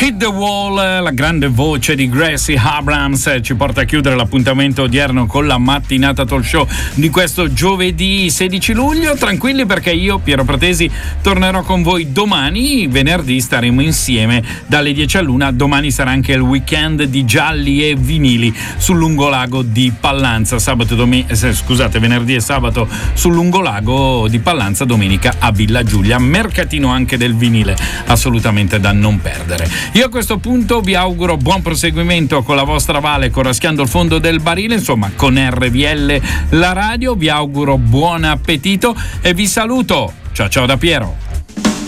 Hit the Wall, la grande voce di Gracie Abrams ci porta a chiudere l'appuntamento odierno con la mattinata talk show di questo giovedì 16 luglio. Tranquilli, perché io, Piero Pratesi, tornerò con voi domani. Venerdì staremo insieme dalle 10 all'1. Domani sarà anche il weekend di gialli e vinili sul lungolago di Pallanza. Venerdì e sabato sul lungolago di Pallanza, domenica a Villa Giulia. Mercatino anche del vinile, assolutamente da non perdere. Io a questo punto vi auguro buon proseguimento con la vostra Vale, con Raschiando il fondo del barile, insomma con RVL la radio. Vi auguro buon appetito e vi saluto. Ciao da Piero.